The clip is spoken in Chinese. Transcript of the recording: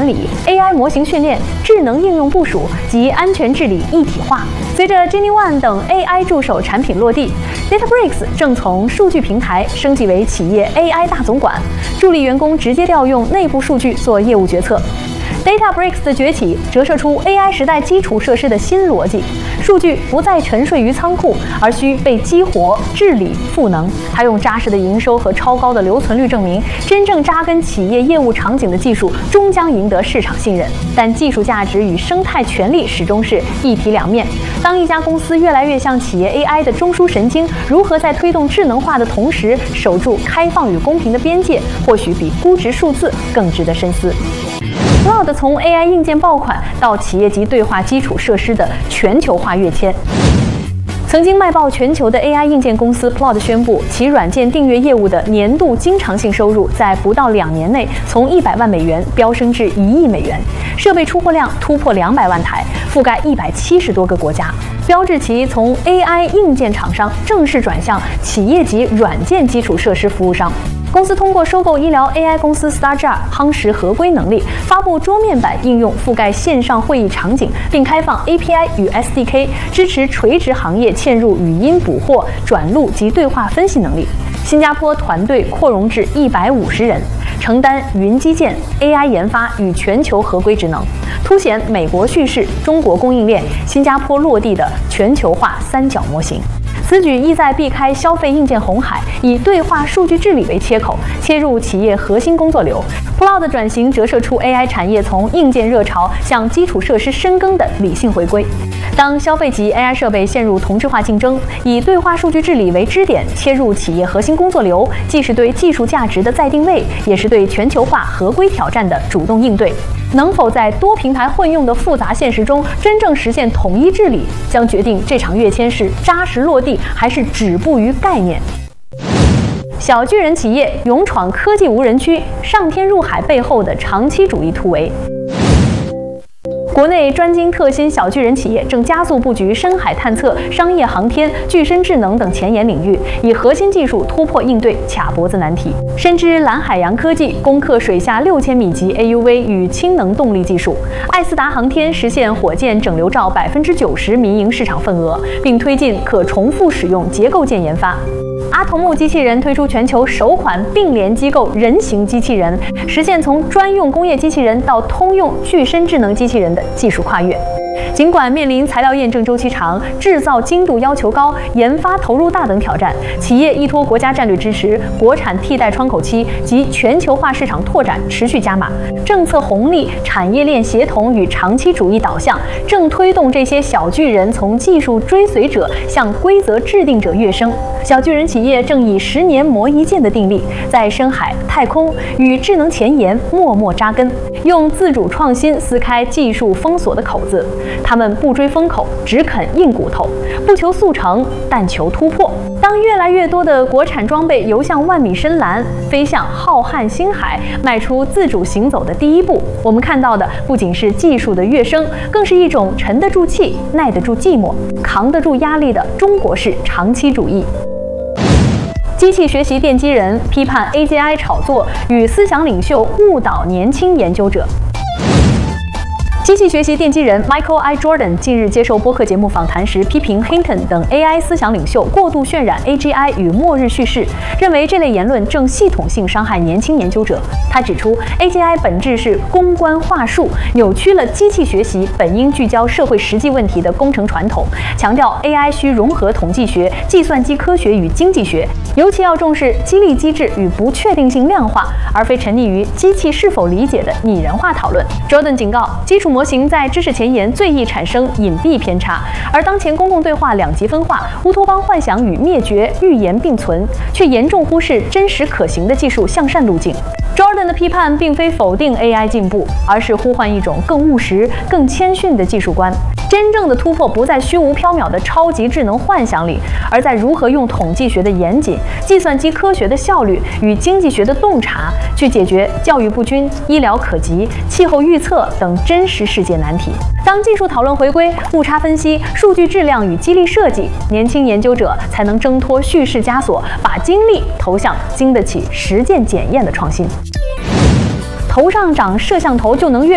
理、AI 模型训练、智能应用部署及安全治理一体化。随着 GenieOne 等 AI 助手产品落地 ，Databricks 正从数据平台升级为企业 AI 大总管，助力员工直接调用内部数据做业务决策。Databricks 的崛起折射出 AI 时代基础设施的新逻辑：数据不再沉睡于仓库，而需被激活、治理、赋能。它用扎实的营收和超高的留存率证明，真正扎根企业业务场景的技术终将赢得市场信任。但技术价值与生态权利始终是一体两面。当一家公司越来越像企业 AI 的中枢神经，如何在推动智能化的同时守住开放与公平的边界，或许比估值数字更值得深思。Plod 从 AI 硬件爆款到企业级对话基础设施的全球化跃迁。曾经卖爆全球的 AI 硬件公司 Plod 宣布，其软件订阅业务的年度经常性收入在不到2年内从100万美元飙升至1亿美元，设备出货量突破200万台，覆盖170多个国家，标志其从 AI 硬件厂商正式转向企业级软件基础设施服务商。公司通过收购医疗 AI 公司 StarJar 夯实合规能力，发布桌面版应用覆盖线上会议场景，并开放 API 与 SDK， 支持垂直行业嵌入语音捕获、转录及对话分析能力。新加坡团队扩容至150人，承担云基建、AI 研发与全球合规职能，凸显美国叙事、中国供应链、新加坡落地的全球化三角模型。此举意在避开消费硬件红海，以对话数据治理为切口，切入企业核心工作流。Plod 的转型折射出 AI 产业从硬件热潮向基础设施深耕的理性回归。当消费级 AI 设备陷入同质化竞争，以对话数据治理为支点，切入企业核心工作流，既是对技术价值的再定位，也是对全球化合规挑战的主动应对。能否在多平台混用的复杂现实中真正实现统一治理，将决定这场跃迁是扎实落地还是止步于概念。小巨人企业勇闯科技无人区，上天入海背后的长期主义突围。国内专精特新小巨人企业正加速布局深海探测、商业航天、具身智能等前沿领域，以核心技术突破应对卡脖子难题。深知蓝海洋科技攻克水下6000米级 AUV 与氢能动力技术，艾斯达航天实现火箭整流罩90%民营市场份额，并推进可重复使用结构件研发。阿童木机器人推出全球首款并联机构人形机器人，实现从专用工业机器人到通用具身智能机器人的技术跨越。尽管面临材料验证周期长、制造精度要求高、研发投入大等挑战，企业依托国家战略支持、国产替代窗口期及全球化市场拓展持续加码。政策红利、产业链协同与长期主义导向，正推动这些小巨人从技术追随者向规则制定者跃升。小巨人企业正以10年磨一剑的定力，在深海、太空与智能前沿默默扎根，用自主创新撕开技术封锁的口子。他们不追风口，只啃硬骨头，不求速成，但求突破。当越来越多的国产装备游向万米深蓝，飞向浩瀚星海，迈出自主行走的第一步，我们看到的不仅是技术的跃升，更是一种沉得住气、耐得住寂寞、扛得住压力的中国式长期主义。机器学习奠基人批判 AGI 炒作与思想领袖误导年轻研究者。机器学习奠基人 Michael I. Jordan 近日接受播客节目访谈时，批评 Hinton 等 AI 思想领袖过度渲染 AGI 与末日叙事，认为这类言论正系统性伤害年轻研究者。他指出 ，AGI 本质是公关话术，扭曲了机器学习本应聚焦社会实际问题的工程传统，强调 AI 需融合统计学、计算机科学与经济学，尤其要重视激励机制与不确定性量化，而非沉溺于机器是否理解的拟人化讨论。Jordan 警告，基础模型在知识前沿最易产生隐蔽偏差，而当前公共对话两极分化、乌托邦幻想与灭绝预言并存，却严重忽视真实可行的技术向善路径。Jordan 的批判并非否定 AI 进步，而是呼唤一种更务实、更谦逊的技术观。真正的突破不在虚无缥缈的超级智能幻想里，而在如何用统计学的严谨、计算机科学的效率与经济学的洞察，去解决教育不均、医疗可及、气候预测等真实世界难题。当技术讨论回归误差分析、数据质量与激励设计，年轻研究者才能挣脱叙事枷锁，把精力投向经得起实践检验的创新。头上长摄像头就能越